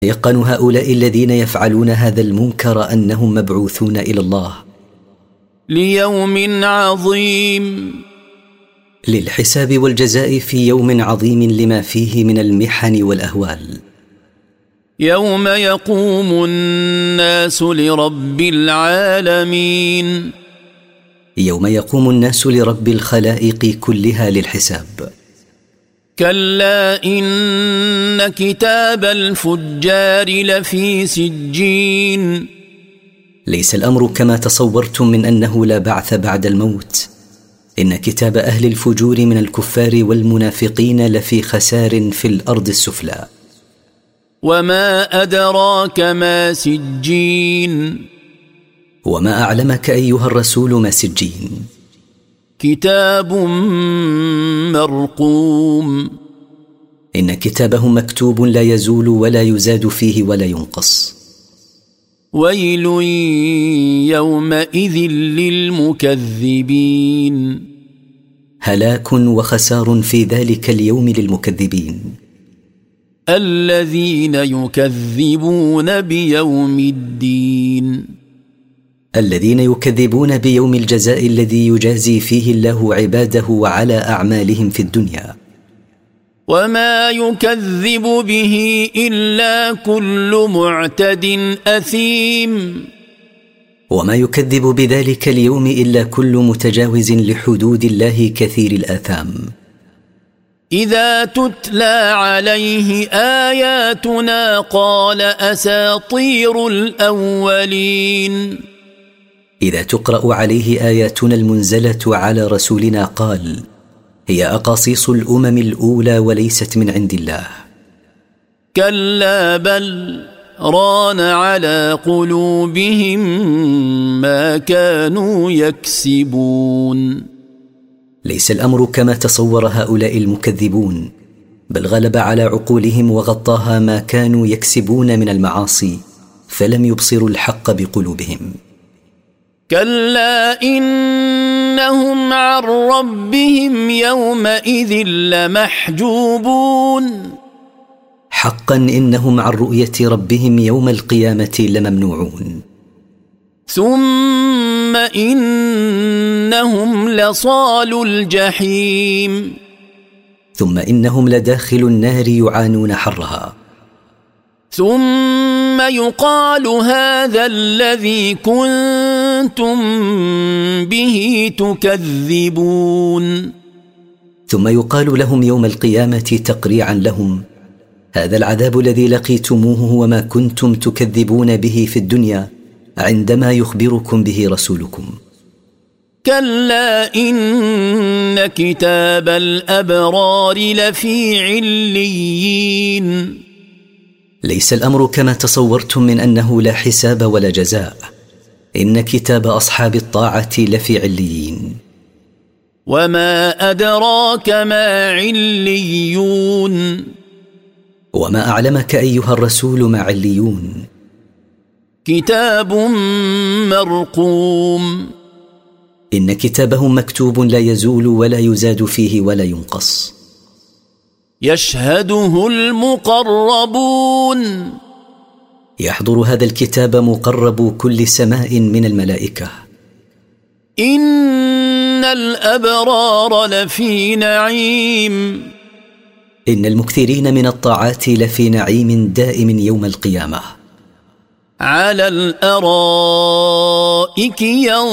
يقن هؤلاء الذين يفعلون هذا المنكر أنهم مبعوثون إلى الله ليوم عظيم، للحساب والجزاء في يوم عظيم لما فيه من المحن والأهوال. يوم يقوم الناس لرب العالمين، يوم يقوم الناس لرب الخلائق كلها للحساب. كلا إن كتاب الفجار لفي سجين، ليس الأمر كما تصورتم من أنه لا بعث بعد الموت. إن كتاب أهل الفجور من الكفار والمنافقين لفي خسار في الأرض السفلى. وما أدراك ما سجين، وما أعلمك أيها الرسول ما سجين؟ كتاب مرقوم، إن كتابهم مكتوب لا يزول ولا يزاد فيه ولا ينقص. ويل يومئذ للمكذبين، هلاك وخسار في ذلك اليوم للمكذبين. الذين يكذبون بيوم الدين، الذين يكذبون بيوم الجزاء الذي يجازي فيه الله عباده وعلى أعمالهم في الدنيا. وما يكذب به إلا كل معتد أثيم، وما يكذب بذلك اليوم إلا كل متجاوز لحدود الله كثير الآثام. إذا تتلى عليه آياتنا قال أساطير الأولين، إذا تقرأ عليه آياتنا المنزلة على رسولنا قال هي أقاصيص الأمم الأولى وليست من عند الله. كلا بل ران على قلوبهم ما كانوا يكسبون. ليس الأمر كما تصور هؤلاء المكذبون، بل غلب على عقولهم وغطاها ما كانوا يكسبون من المعاصي، فلم يبصروا الحق بقلوبهم. كلا إنهم عن ربهم يومئذ لمحجوبون، حقا إنهم عن رؤية ربهم يوم القيامة لممنوعون. ثم إنهم لصالو الجحيم، ثم إنهم لداخل النار يعانون حرها. ثم يقال هذا الذي كنتم به تكذبون، ثم يقال لهم يوم القيامة تقريعا لهم هذا العذاب الذي لقيتموه وما كنتم تكذبون به في الدنيا عندما يخبركم به رسولكم. كلا إن كتاب الأبرار لفي عليين، ليس الأمر كما تصورتم من أنه لا حساب ولا جزاء. إن كتاب أصحاب الطاعة لفي عليين. وما أدراك ما عليون، وما أعلمك أيها الرسول ما عليون؟ كتاب مرقوم، إن كتابهم مكتوب لا يزول ولا يزاد فيه ولا ينقص. يشهده المقربون، يحضر هذا الكتاب مقرب كل سماء من الملائكة. إن الأبرار لفي نعيم، إن المكثرين من الطاعات لفي نعيم دائم يوم القيامة. على الأرائك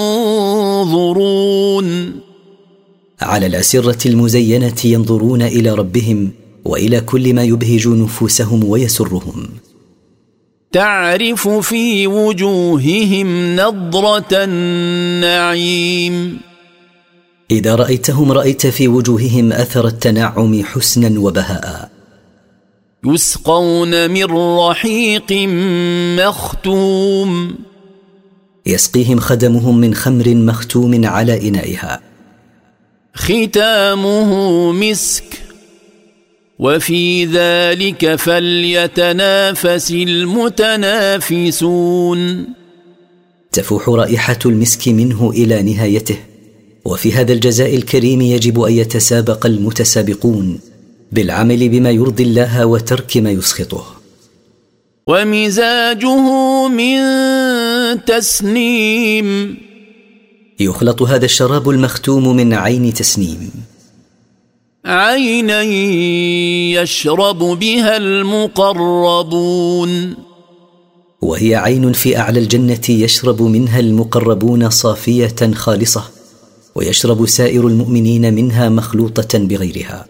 ينظرون، على الأسرة المزينة ينظرون إلى ربهم وإلى كل ما يبهج نفوسهم ويسرهم. تعرف في وجوههم نضرة النعيم، إذا رأيتهم رأيت في وجوههم أثر التنعم حسنا وبهاء. يسقون من رحيق مختوم، يسقيهم خدمهم من خمر مختوم على إنائها. ختامه مسك، وفي ذلك فليتنافس المتنافسون. تفوح رائحة المسك منه إلى نهايته، وفي هذا الجزاء الكريم يجب أن يتسابق المتسابقون بالعمل بما يرضي الله وترك ما يسخطه. ومزاجه من تسنيم. يخلط هذا الشراب المختوم من عين تسنيم. عينا يشرب بها المقربون. وهي عين في أعلى الجنة يشرب منها المقربون صافية خالصة، ويشرب سائر المؤمنين منها مخلوطة بغيرها.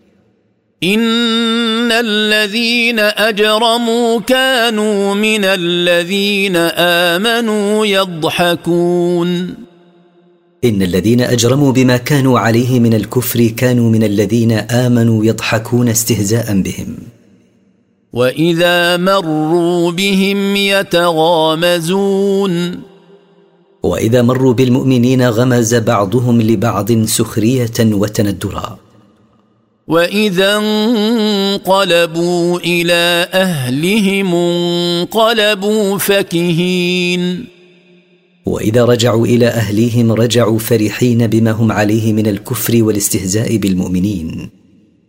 إن الذين أجرموا كانوا من الذين آمنوا يضحكون. إن الذين أجرموا بما كانوا عليه من الكفر كانوا من الذين آمنوا يضحكون استهزاء بهم. وإذا مروا بهم يتغامزون. وإذا مروا بالمؤمنين غمز بعضهم لبعض سخرية وتندرا. وإذا انقلبوا إلى أهلهم انقلبوا فكهين. وإذا رجعوا إلى أهليهم رجعوا فرحين بما هم عليه من الكفر والاستهزاء بالمؤمنين.